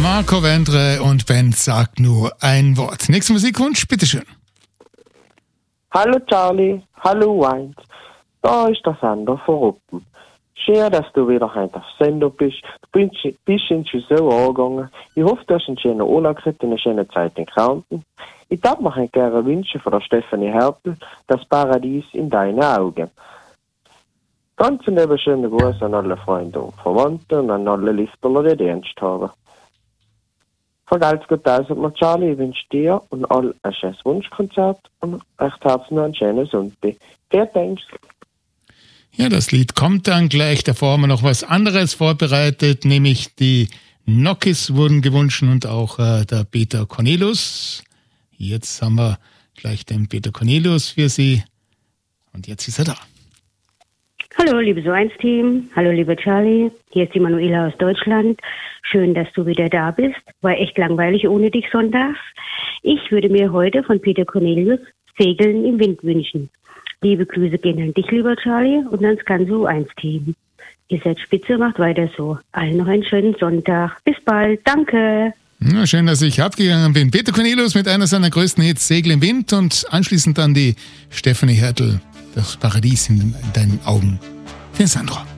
Marco Wendre und Ben sagt nur ein Wort. Nächster Musikwunsch, bitteschön. Hallo Charlie, hallo Weins. Da ist der Sender von Ruppen. Schön, dass du wieder heute auf Sendung bist. Du bist schon so angegangen. Ich hoffe, du hast einen schönen Urlaub gehabt und eine schöne Zeit in Kärnten. Ich darf mir gerne wünschen von der Stefanie Hertel, das Paradies in deinen Augen. Ganz einen schönen Gruß an alle Freunde und Verwandten und an alle Listerler, die Dienst haben. Vergelt's gut aus mit Charlie, ich wünsche dir und all ein schönes Wunschkonzert und recht herzlich noch einen schönen Sonntag. Vielen Dank. Ja, das Lied kommt dann gleich. Davor haben wir noch was anderes vorbereitet, nämlich die Knockis wurden gewünscht und auch der Peter Cornelius. Jetzt haben wir gleich den Peter Cornelius für Sie und jetzt ist er da. Hallo, liebe So1-Team. Hallo, liebe Charlie. Hier ist die Manuela aus Deutschland. Schön, dass du wieder da bist. War echt langweilig ohne dich sonntags. Ich würde mir heute von Peter Cornelius Segeln im Wind wünschen. Liebe Grüße gehen an dich, lieber Charlie, und ans ganze So1-Team. Ihr seid spitze, macht weiter so. Allen noch einen schönen Sonntag. Bis bald. Danke. Ja, schön, dass ich abgegangen bin. Peter Cornelius mit einer seiner größten Hits, Segel im Wind, und anschließend dann die Stefanie Hertel, das Paradies in deinen Augen. Vielen Sandro.